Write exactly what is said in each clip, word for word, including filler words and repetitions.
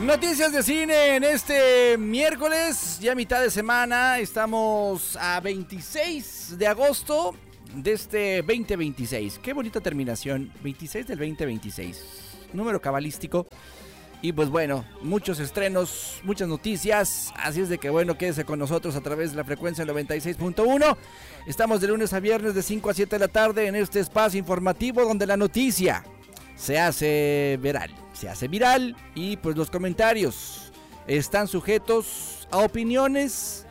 Noticias de cine en este miércoles, ya mitad de semana, estamos a veintiséis de agosto de este veinte veintiséis. Qué bonita terminación, veintiséis del veinte veintiséis, número cabalístico. Y pues bueno, muchos estrenos, muchas noticias, así es de que bueno, quédese con nosotros a través de la frecuencia noventa y seis punto uno. Estamos de lunes a viernes de cinco a siete de la tarde en este espacio informativo donde la noticia se hace viral, se hace viral y pues los comentarios están sujetos a opiniones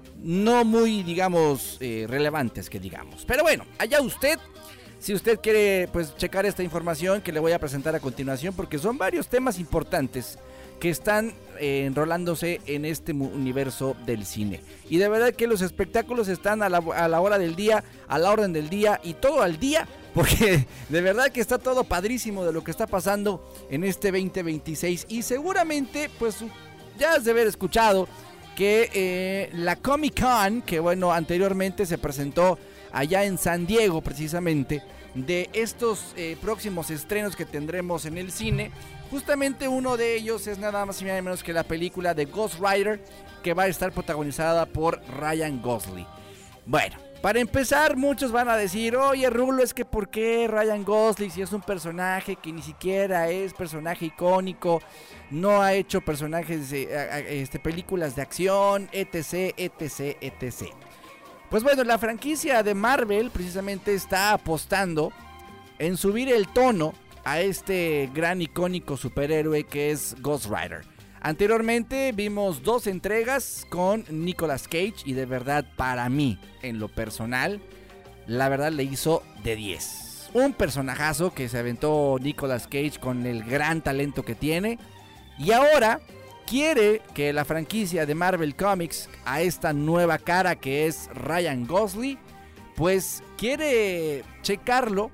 no muy, digamos, eh, relevantes que digamos. Pero bueno, allá usted. Si usted quiere pues checar esta información que le voy a presentar a continuación, porque son varios temas importantes que están eh, enrolándose en este universo del cine. Y de verdad que los espectáculos están a la, a la hora del día, a la orden del día y todo al día, porque de verdad que está todo padrísimo de lo que está pasando en este veinte veintiséis. Y seguramente pues ya has de haber escuchado que eh, la Comic Con, que bueno, anteriormente se presentó allá en San Diego precisamente, de estos eh, próximos estrenos que tendremos en el cine. Justamente uno de ellos es nada más y nada menos que la película de Ghost Rider, que va a estar protagonizada por Ryan Gosling. Bueno, para empezar, muchos van a decir, oye Rulo, es que ¿por qué Ryan Gosling si es un personaje que ni siquiera es personaje icónico, no ha hecho personajes, eh, este, películas de acción, etc, etc, etc? Pues bueno, la franquicia de Marvel precisamente está apostando en subir el tono a este gran icónico superhéroe que es Ghost Rider. Anteriormente vimos dos entregas con Nicolas Cage y de verdad para mí, en lo personal, la verdad le hizo de diez. Un personajazo que se aventó Nicolas Cage con el gran talento que tiene y ahora quiere que la franquicia de Marvel Comics, a esta nueva cara que es Ryan Gosling, pues quiere checarlo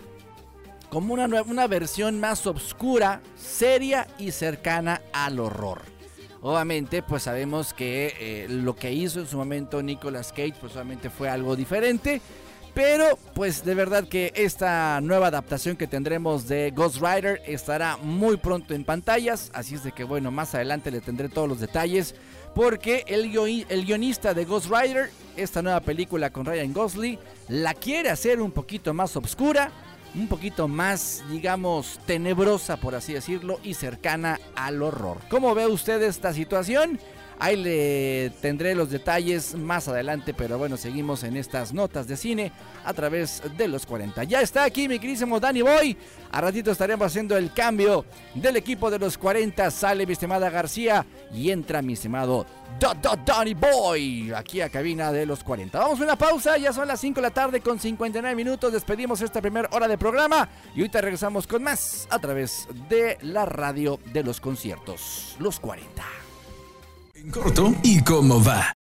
como una, una versión más oscura, seria y cercana al horror. Obviamente pues sabemos que eh, lo que hizo en su momento Nicolas Cage pues solamente fue algo diferente. Pero pues de verdad que esta nueva adaptación que tendremos de Ghost Rider estará muy pronto en pantallas. Así es de que bueno, más adelante le tendré todos los detalles, porque el, guio- el guionista de Ghost Rider, esta nueva película con Ryan Gosling, la quiere hacer un poquito más oscura, un poquito más, digamos, tenebrosa por así decirlo, y cercana al horror. ¿Cómo ve usted esta situación? Ahí le tendré los detalles más adelante, pero bueno, seguimos en estas notas de cine a través de los cuarenta. Ya está aquí mi queridísimo Danny Boy. A ratito estaremos haciendo el cambio del equipo de los cuarenta. Sale mi estimada García y entra mi estimado Do, Do, Danny Boy aquí a cabina de los cuarenta. Vamos a una pausa, ya son las cinco de la tarde con cincuenta y nueve minutos. Despedimos esta primera hora de programa y ahorita regresamos con más a través de la radio de los conciertos, los cuarenta. En corto, ¿y cómo va?